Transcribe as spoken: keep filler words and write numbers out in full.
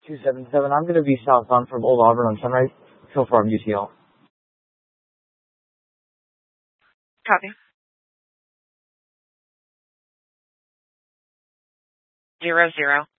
two seven seven. I'm going to be southbound from Old Auburn on Sunrise. So far, U T L. Copy. Zero, zero.